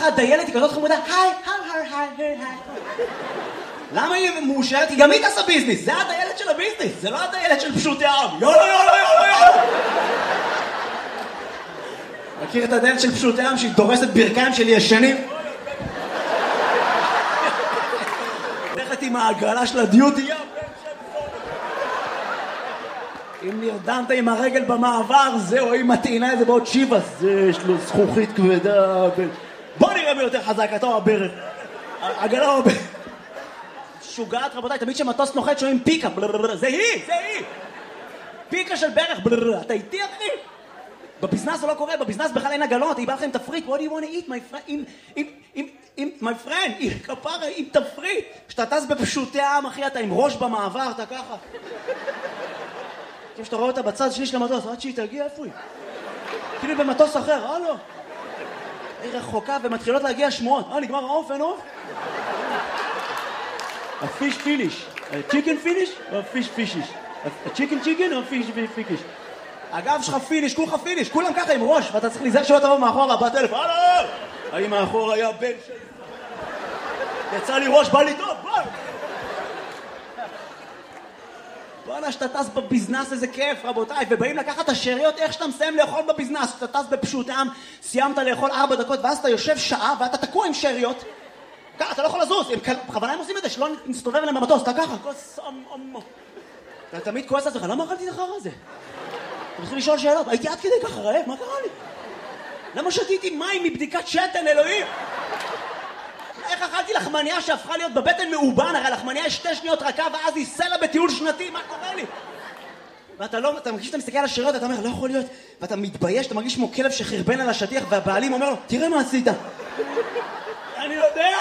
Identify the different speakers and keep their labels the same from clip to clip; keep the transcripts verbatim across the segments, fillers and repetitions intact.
Speaker 1: הדיילת היא כזאת חמודה, היי, היי, היי, היי, היי. למה היא מאושרת? היא גם היא תעשה ביזנס, זה הדיילת של הביזנס, זה לא הדיילת של פשוטי העם. יאללה, יאללה, יאללה, יאללה. מכיר את הדיילת של פשוטי העם שהיא דורסת ברכיים של ישנים? הולכת עם העגלה של הדיוטי, יא. אם נרדמת עם הרגל במעבר, זהו, אם מטעינה איזה בעוד שיבה, זה יש לו זכוכית כבדה. בוא נראה מי יותר חזק, אתה או הברך. עגלה או הברך. שוגעת רבותיי, תמיד שמטוס נוחת שומעים פיקה, זה היא, זה היא. פיקה של ברך, אתה איתי אחי? בביזנס זה לא קורה, בביזנס בכלל אין עגלות, היא באה לכם תפריט, what do you want to eat, my friend, עם my friend, עם כפרה, עם תפריט. כשאתה טס בפשוטי העם, אחי, אתה עם ראש במעבר, אתה ככה. כשאתה רואה אותה בצד שני של המטוס, עד שהיא תגיע, איפה היא? כאילו במטוס אחר, הלו. היא רחוקה ומתחילות להגיע שמועות. אה, נגמר העוף, אין עוף? הפיש פיניש. צ'יקן פיניש או פיש פישיש? הצ'יקן צ'יקן או פיש פיקיש? הגב שלך פיניש, כולך פיניש, כולם ככה עם ראש, ואתה צריך להיזהר שלא תבוא מאחורה, בטלפון, הלו! האם מאחור היה בן שלי? יצא לי ראש, בא לי טוב, בוא! בוא'נה, שאתה טס בביזנס, איזה כיף, רבותיי, ובאים לקחת את השאריות, איך שאתה מסיים לאכול בביזנס, שאתה טס בפשוט העם, סיימת לאכול ארבע דקות, ואז אתה יושב שעה, ואתה תקוע עם שאריות, ככה, אתה לא יכול לזוז, בכוונה הם עושים את זה, שלא נסתובב להם במטוס, אתה ככה, כוס אמו. אתה תמיד כועס על זה, למה אכלתי את החרא הזה? אתה מתחיל לשאול שאלות, הייתי עד כדי ככה רעב, מה קרה לי? למה שתיתי מים מבדיקת שתן, אלוהים? איך אכלתי לחמניה שהפכה להיות בבטן מאובן, הרי לחמניה יש שתי שניות רכה ואז היא סלע בטיול שנתי, מה קורה לי? ואתה לא, אתה מרגיש שאתה מסתכל על השאריות, אתה אומר, לא יכול להיות, ואתה מתבייש, אתה מרגיש כמו כלב שחרבן על השטיח, והבעלים אומר לו, תראה מה עשית. אני יודע!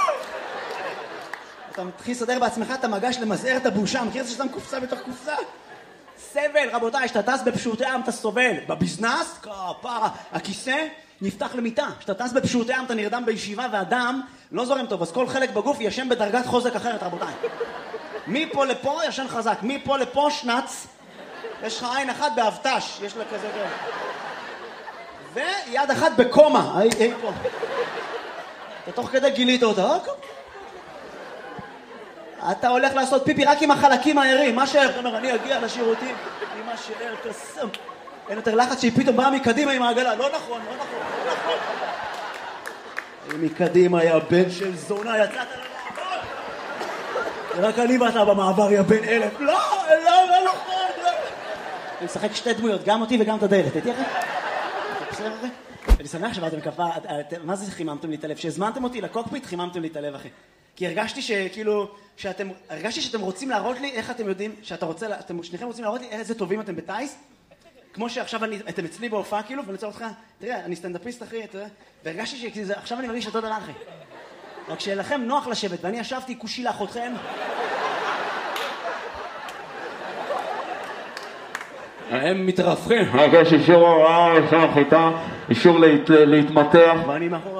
Speaker 1: אתה מתחיל לסדר בעצמך את המגש למזער את הבושה, מכיר את זה ששם קופסה בתוך קופסה? סבל, רבותיי, שאתה טס בפשוטי עם אתה סובל. בביזנס, כפרה, הכיסא נפתח למיטה. שאתה טס בפשוטי עם אתה נרדם בישיבה והדם לא זורם טוב, אז כל חלק בגוף ישן בדרגת חוזק אחרת, רבותיי. מפה לפה ישן חזק, מפה לפה שנץ, יש לך עין אחת באבטש, יש לה כזה גב. ויד אחת בקומה, היי, היי פה. אתה תוך כדי גילית אותה, אתה הולך לעשות פיפי רק עם החלקים הערים, מה שער, אתה אומר, אני אגיע לשירותים, עם מה שער קסם. אין יותר לחץ שהיא פתאום באה מקדימה עם העגלה, לא נכון, לא נכון, לא נכון. מקדימה היה בן של זונה, יצאת למעבר. רק אני ואתה במעבר, יא בן אלף. לא, לא, לא נכון, לא. אני משחק שתי דמויות, גם אותי וגם את הדיילת, הייתי אחרי? בסדר אחרי? אני שמח שבאתם כפה, מה זה חיממתם לי את הלב? שהזמנתם אותי לקוקפיט, חיממתם לי את הלב, אחי. כי הרגשתי שכאילו, שאתם, הרגשתי שאתם רוצים להראות לי איך אתם יודעים, שאתה רוצה, אתם שניכם רוצים להראות לי איזה טובים אתם בטייס, כמו שעכשיו אני, אתם אצלי בהופעה כאילו, ואני רוצה אותך, תראה, אני סטנדאפיסט אחי, אתה יודע, והרגשתי שעכשיו אני מרגיש אותו דבר אחי. רק שלכם נוח לשבת, ואני ישבתי כושי לאחותכם. הם מתרפכים.
Speaker 2: יש אישור הוראה, אישור החיטה, אישור להתמתח.
Speaker 1: ואני מאחור...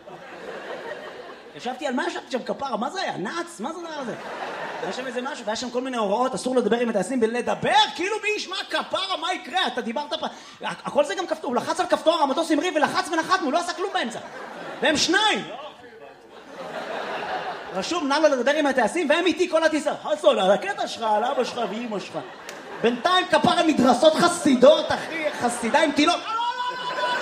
Speaker 1: ישבתי על מה ישבתי שם כפרה? מה זה היה? נאץ? מה זה דבר הזה? היה שם איזה משהו, והיה שם כל מיני הוראות, אסור לדבר עם הטייסים בלדבר, כאילו מי ישמע כפרה, מה יקרה? אתה דיברת פה... הכל זה גם כפתור, הוא לחץ על כפתור, המטוס המריא ולחץ ונחתנו, לא עשה כלום באמצע. והם שניים! רשום, נא לא לדבר עם הטייסים, והם איתי כל הטיסה. חסון, על הקטע שלך, על אבא שלך ואמא שלך. בינתיים כפרה מדרסות חסידות, אחי, חסידה עם תינוק.